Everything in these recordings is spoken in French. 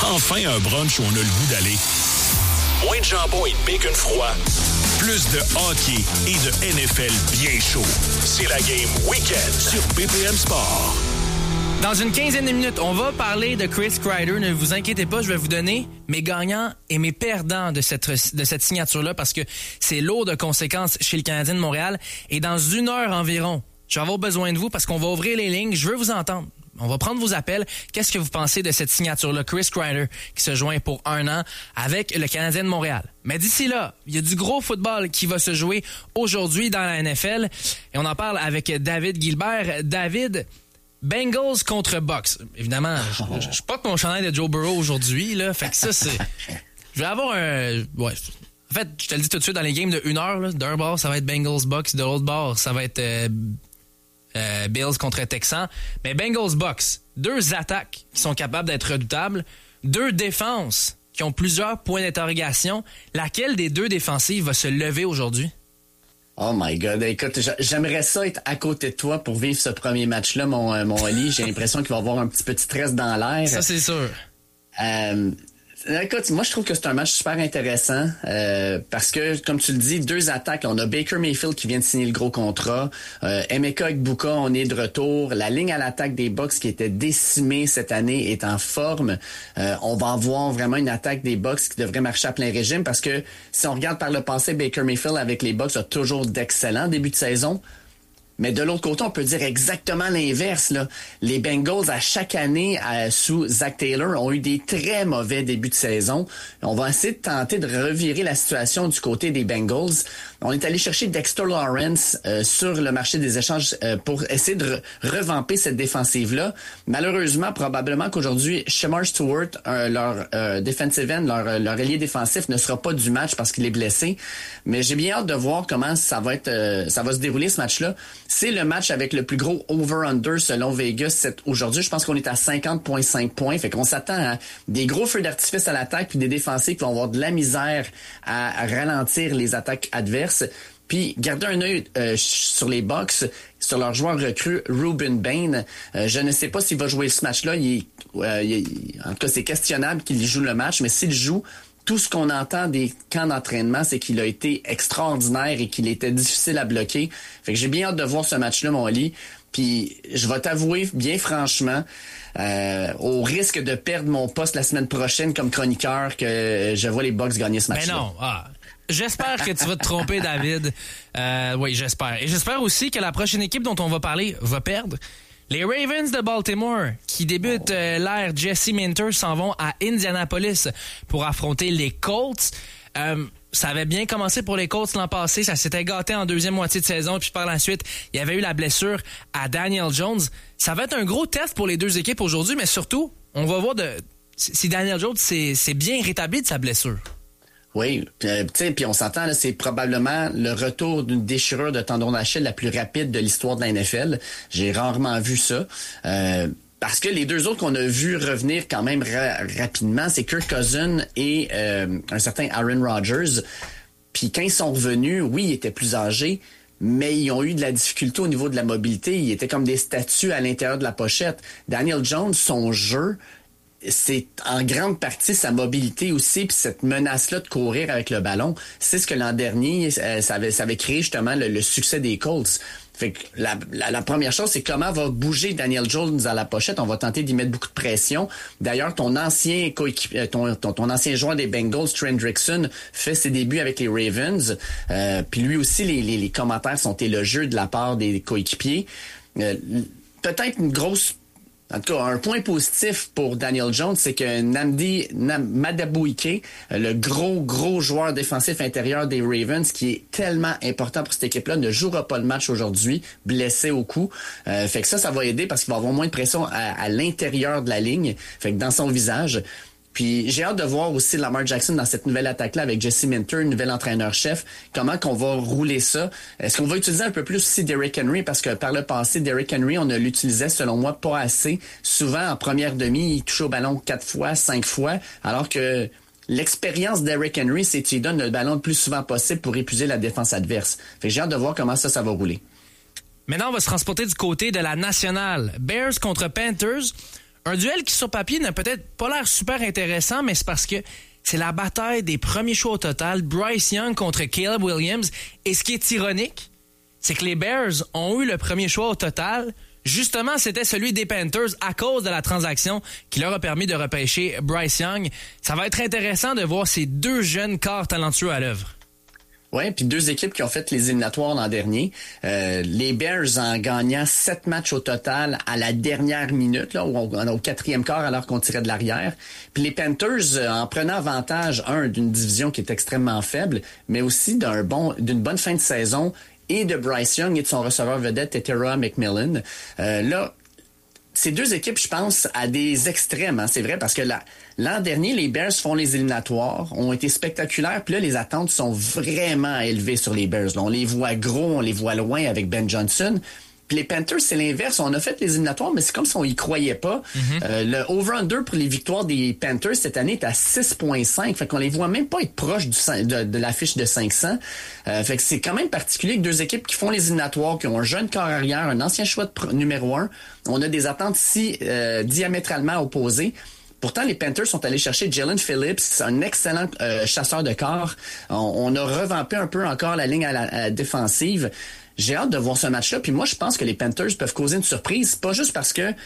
Enfin un brunch où on a le goût d'aller. Moins de jambon et de bacon froid. Plus de hockey et de NFL bien chaud. C'est la game Week-end sur BPM Sport. Dans une quinzaine de minutes, on va parler de Chris Kreider. Ne vous inquiétez pas, je vais vous donner mes gagnants et mes perdants de cette signature-là parce que c'est lourd de conséquences chez le Canadien de Montréal. Et dans 1 heure environ, je vais avoir besoin de vous parce qu'on va ouvrir les lignes. Je veux vous entendre. On va prendre vos appels. Qu'est-ce que vous pensez de cette signature-là? Chris Kreider qui se joint pour 1 an avec le Canadien de Montréal. Mais d'ici là, il y a du gros football qui va se jouer aujourd'hui dans la NFL. Et on en parle avec David Gilbert. David, Bengals contre Bucks. Évidemment, je suis pas que mon chandail de Joe Burrow aujourd'hui, là. Fait que ça, c'est... Je vais avoir un... Ouais. En fait, je te le dis tout de suite, dans les games de 1 heure, là, d'un bord, ça va être Bengals-Bucks. De l'autre bord, ça va être Bills contre Texans. Mais Bengals-Bucks, 2 attaques qui sont capables d'être redoutables, 2 défenses qui ont plusieurs points d'interrogation. Laquelle des 2 défensives va se lever aujourd'hui? Oh my God, écoute, j'aimerais ça être à côté de toi pour vivre ce premier match-là, mon Ali. J'ai l'impression qu'il va y avoir un petit peu de stress dans l'air. Ça, c'est sûr. Écoute, moi, je trouve que c'est un match super intéressant parce que, comme tu le dis, 2 attaques. On a Baker Mayfield qui vient de signer le gros contrat. Emeka Egbuka, on est de retour. La ligne à l'attaque des Bucks qui était décimée cette année est en forme. On va avoir vraiment une attaque des Bucks qui devrait marcher à plein régime parce que si on regarde par le passé, Baker Mayfield avec les Bucks a toujours d'excellents débuts de saison. Mais de l'autre côté, on peut dire exactement l'inverse, là. Les Bengals, à chaque année, sous Zach Taylor, ont eu des très mauvais débuts de saison. On va essayer de tenter de revirer la situation du côté des Bengals. On est allé chercher Dexter Lawrence sur le marché des échanges pour essayer de revamper cette défensive-là. Malheureusement, probablement qu'aujourd'hui, Shemar Stewart, leur defensive end, leur ailier défensif, ne sera pas du match parce qu'il est blessé. Mais j'ai bien hâte de voir comment ça va se dérouler ce match-là. C'est le match avec le plus gros over-under selon Vegas aujourd'hui. Je pense qu'on est à 50,5 points. Fait qu'on s'attend à des gros feux d'artifice à l'attaque puis des défensifs qui vont avoir de la misère à ralentir les attaques adverses. Puis, gardez un œil sur les Bucks, sur leur joueur recru, Ruben Bain. Je ne sais pas s'il va jouer ce match-là. En tout cas, c'est questionnable qu'il joue le match, mais s'il joue, tout ce qu'on entend des camps d'entraînement, c'est qu'il a été extraordinaire et qu'il était difficile à bloquer. Fait que j'ai bien hâte de voir ce match-là, mon Ali. Puis je vais t'avouer, bien franchement, au risque de perdre mon poste la semaine prochaine comme chroniqueur, que je vois les Bucks gagner ce match-là. Mais non, j'espère que tu vas te tromper, David. Oui, j'espère. Et j'espère aussi que la prochaine équipe dont on va parler va perdre. Les Ravens de Baltimore, qui débutent l'ère Jesse Minter, s'en vont à Indianapolis pour affronter les Colts. Ça avait bien commencé pour les Colts l'an passé. Ça s'était gâté en deuxième moitié de saison. Puis par la suite, il y avait eu la blessure à Daniel Jones. Ça va être un gros test pour les 2 équipes aujourd'hui, mais surtout, on va voir si Daniel Jones s'est bien rétabli de sa blessure. Oui, puis on s'entend, là, c'est probablement le retour d'une déchirure de tendon d'Achille la plus rapide de l'histoire de la NFL. J'ai rarement vu ça. Parce que les 2 autres qu'on a vus revenir quand même rapidement, c'est Kirk Cousins et un certain Aaron Rodgers. Puis quand ils sont revenus, oui, ils étaient plus âgés, mais ils ont eu de la difficulté au niveau de la mobilité. Ils étaient comme des statues à l'intérieur de la pochette. Daniel Jones, son jeu, c'est en grande partie sa mobilité aussi, puis cette menace-là de courir avec le ballon. C'est ce que l'an dernier, ça avait créé justement le succès des Colts. Fait que la première chose, c'est comment va bouger Daniel Jones à la pochette. On va tenter d'y mettre beaucoup de pression. D'ailleurs, ton ancien coéquipier, ton ancien joueur des Bengals, Trent Hendrickson, fait ses débuts avec les Ravens. Puis lui aussi, les commentaires sont élogieux de la part des coéquipiers. Peut-être une grosse... En tout cas, un point positif pour Daniel Jones, c'est que Nnamdi Madubuike, le gros joueur défensif intérieur des Ravens, qui est tellement important pour cette équipe-là, ne jouera pas le match aujourd'hui, blessé au cou. Fait que ça va aider parce qu'il va avoir moins de pression à l'intérieur de la ligne, fait que dans son visage. Puis j'ai hâte de voir aussi Lamar Jackson dans cette nouvelle attaque-là avec Jesse Minter, nouvel entraîneur-chef. Comment qu'on va rouler ça? Est-ce qu'on va utiliser un peu plus aussi Derrick Henry? Parce que par le passé, Derrick Henry, on ne l'utilisait selon moi pas assez. Souvent, en première demi, il touche au ballon 4 fois, 5 fois, alors que l'expérience d'Derrick Henry, c'est qu'il donne le ballon le plus souvent possible pour épuiser la défense adverse. Fait que j'ai hâte de voir comment ça va rouler. Maintenant, on va se transporter du côté de la nationale. Bears contre Panthers. Un duel qui, sur papier, n'a peut-être pas l'air super intéressant, mais c'est parce que c'est la bataille des premiers choix au total. Bryce Young contre Caleb Williams. Et ce qui est ironique, c'est que les Bears ont eu le premier choix au total. Justement, c'était celui des Panthers à cause de la transaction qui leur a permis de repêcher Bryce Young. Ça va être intéressant de voir ces deux jeunes corps talentueux à l'œuvre. Ouais, puis deux équipes qui ont fait les éliminatoires l'an dernier. Les Bears en gagnant 7 matchs au total à la dernière minute, là, au 4e quart alors qu'on tirait de l'arrière. Puis les Panthers en prenant avantage, d'une division qui est extrêmement faible, mais aussi d'une bonne fin de saison et de Bryce Young et de son receveur vedette, Tetera McMillan. Là, ces deux équipes, je pense, à des extrêmes. Hein. C'est vrai parce que l'an dernier, les Bears font les éliminatoires, ont été spectaculaires. Puis là, les attentes sont vraiment élevées sur les Bears. Là, on les voit gros, on les voit loin avec Ben Johnson. Puis les Panthers, c'est l'inverse. On a fait les éliminatoires, mais c'est comme si on y croyait pas. Le over-under pour les victoires des Panthers cette année est à 6,5. Fait qu'on les voit même pas être proches de la fiche de 500. Fait que c'est quand même particulier que deux équipes qui font les éliminatoires, qui ont un jeune corps arrière, un ancien choix de numéro 1. On a des attentes si diamétralement opposées. Pourtant, les Panthers sont allés chercher Jalen Phillips, un excellent chasseur de corps. On a revampé un peu encore la ligne à la défensive. J'ai hâte de voir ce match-là. Puis moi, je pense que les Panthers peuvent causer une surprise. Pas juste parce que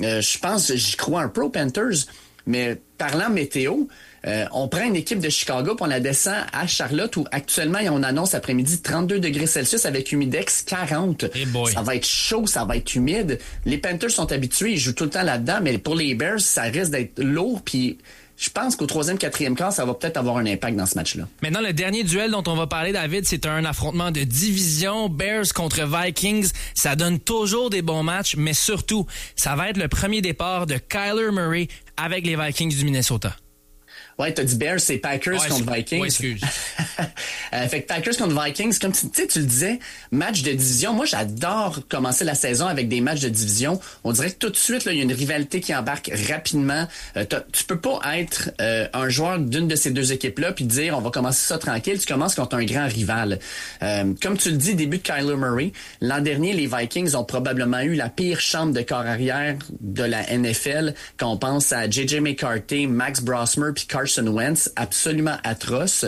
j'y crois un peu aux Panthers, mais parlant météo, on prend une équipe de Chicago puis on la descend à Charlotte où actuellement, on annonce après-midi 32 degrés Celsius avec humidex 40. Hey boy. Ça va être chaud, ça va être humide. Les Panthers sont habitués, ils jouent tout le temps là-dedans, mais pour les Bears, ça risque d'être lourd puis je pense qu'au 3e, 4e quart, ça va peut-être avoir un impact dans ce match-là. Maintenant, le dernier duel dont on va parler, David, c'est un affrontement de division. Bears contre Vikings. Ça donne toujours des bons matchs, mais surtout, ça va être le premier départ de Kyler Murray avec les Vikings du Minnesota. Ouais, t'as dit Bears, c'est Packers contre Vikings. Ouais, excuse. Fait que Packers contre Vikings, comme tu le disais, match de division. Moi, j'adore commencer la saison avec des matchs de division. On dirait que tout de suite, là, il y a une rivalité qui embarque rapidement. Tu peux pas être un joueur d'une de ces deux équipes-là puis dire on va commencer ça tranquille. Tu commences contre un grand rival. Comme tu le dis, début de Kyler Murray. L'an dernier, les Vikings ont probablement eu la pire chambre de corps arrière de la NFL quand on pense à J.J. McCarthy, Max Brosmer puis Carson Wentz, absolument atroce.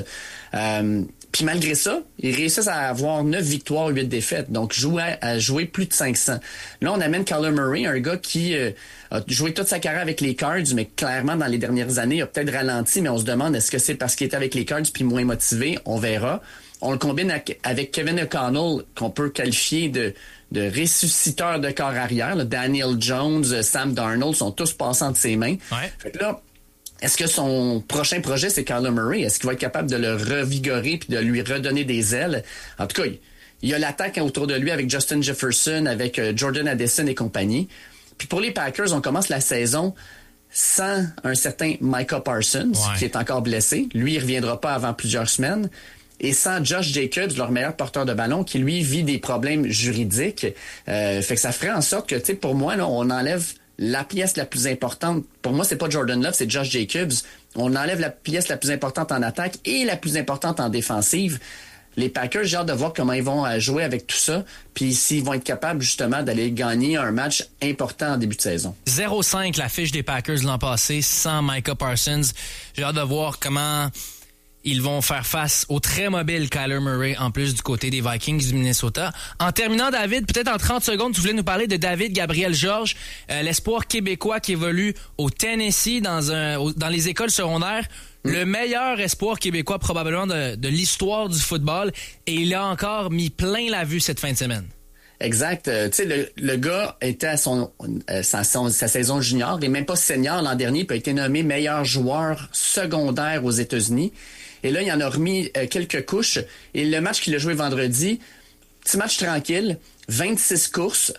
Puis malgré ça, ils réussissent à avoir 9 victoires, 8 défaites. Donc, jouer plus de 500. Là, on amène Kyler Murray, un gars qui a joué toute sa carrière avec les Cards, mais clairement, dans les dernières années, il a peut-être ralenti, mais on se demande est-ce que c'est parce qu'il était avec les Cards puis moins motivé? On verra. On le combine avec Kevin O'Connell, qu'on peut qualifier de ressusciteur de corps arrière. Là. Daniel Jones, Sam Darnold sont tous passés entre ses mains. Ouais. Fait que là, est-ce que son prochain projet, c'est Kyler Murray? Est-ce qu'il va être capable de le revigorer puis de lui redonner des ailes? En tout cas, il y a l'attaque autour de lui avec Justin Jefferson, avec Jordan Addison et compagnie. Puis pour les Packers, on commence la saison sans un certain Micah Parsons, qui est encore blessé. Lui, il reviendra pas avant plusieurs semaines. Et sans Josh Jacobs, leur meilleur porteur de ballon, qui lui vit des problèmes juridiques. Fait que ça ferait en sorte que, tu sais, pour moi, là, on enlève la pièce la plus importante. Pour moi, c'est pas Jordan Love, c'est Josh Jacobs. On enlève la pièce la plus importante en attaque et la plus importante en défensive. Les Packers, j'ai hâte de voir comment ils vont jouer avec tout ça, puis s'ils vont être capables justement d'aller gagner un match important en début de saison. 0-5 la fiche des Packers l'an passé sans Micah Parsons. J'ai hâte de voir comment ils vont faire face au très mobile Kyler Murray en plus du côté des Vikings du Minnesota. En terminant, David, peut-être en 30 secondes, tu voulais nous parler de David Gabriel Georges, l'espoir québécois qui évolue au Tennessee dans les écoles secondaires. Le meilleur espoir québécois probablement de l'histoire du football. Et il a encore mis plein la vue cette fin de semaine. Exact. Tu sais, le gars était à sa saison junior et même pas senior l'an dernier, puis a été nommé meilleur joueur secondaire aux États-Unis. Et là, il en a remis quelques couches. Et le match qu'il a joué vendredi, petit match tranquille, 26 courses,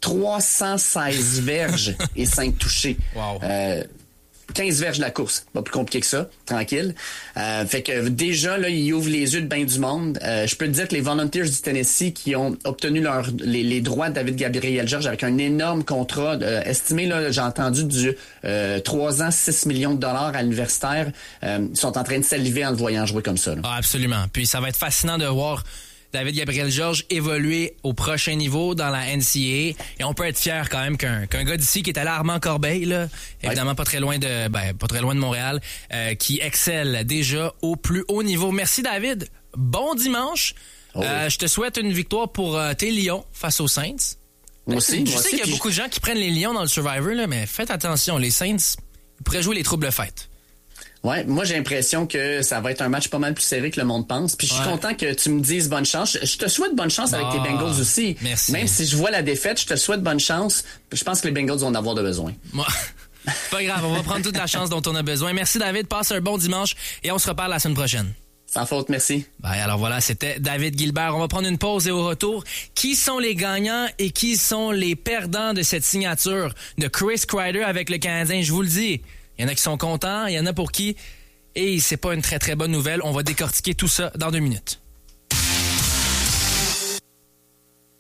316 verges et 5 touchés. Wow. 15 verges de la course. Pas plus compliqué que ça. Tranquille. Fait que déjà, là, il ouvre les yeux de bien du monde. Je peux te dire que les Volunteers du Tennessee qui ont obtenu les droits de David Gabriel Georges avec un énorme contrat estimé, là, j'ai entendu, du 3 ans, 6 millions de dollars à l'universitaire. Ils sont en train de saliver en le voyant jouer comme ça. Là. Ah, absolument. Puis ça va être fascinant de voir David Gabriel Georges évoluer au prochain niveau dans la NCAA. Et on peut être fier quand même qu'un gars d'ici qui est allé à Armand-Corbeil, là, évidemment pas très loin de Montréal, qui excelle déjà au plus haut niveau. Merci David. Bon dimanche. Je te souhaite une victoire pour tes Lions face aux Saints. Moi aussi. Je sais qu'il y a beaucoup de gens qui prennent les Lions dans le Survivor, là, mais faites attention, les Saints, ils pourraient jouer les troubles fêtes. Ouais, moi j'ai l'impression que ça va être un match pas mal plus serré que le monde pense. Puis je suis content que tu me dises bonne chance. Je te souhaite bonne chance avec tes Bengals aussi. Merci. Même si je vois la défaite, je te souhaite bonne chance. Je pense que les Bengals vont en avoir de besoin. Moi, pas grave, on va prendre toute la chance dont on a besoin. Merci David, passe un bon dimanche et on se reparle la semaine prochaine. Sans faute, merci. Alors voilà, c'était David Gilbert. On va prendre une pause et au retour, qui sont les gagnants et qui sont les perdants de cette signature de Chris Kreider avec le Canadien? Je vous le dis, il y en a qui sont contents, il y en a pour qui... Et c'est pas une très très bonne nouvelle. On va décortiquer tout ça dans 2 minutes.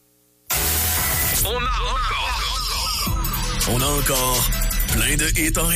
On a encore plein de hits en